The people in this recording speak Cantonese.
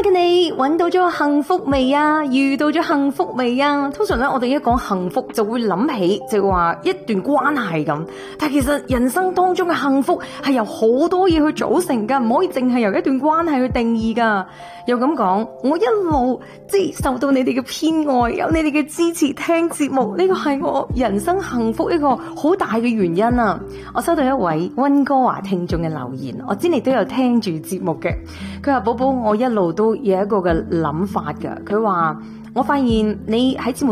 嘅你揾到咗幸福未啊？遇到咗幸福未啊？通常咧，我哋一講幸福就會諗起就話一段關係咁，但係其實人生當中嘅幸福係由好多嘢去組成噶，唔可以淨係由一段關係去定義噶。又咁講，我一路即係受到你哋嘅偏愛，有你哋嘅支持聽節目，呢個係我人生幸福一個好大嘅原因啊！我收到一位溫哥華聽眾嘅留言，我知你都有聽住節目嘅。佢話寶寶，我一路都有一個嘅諗法噶。佢話我發現你喺節目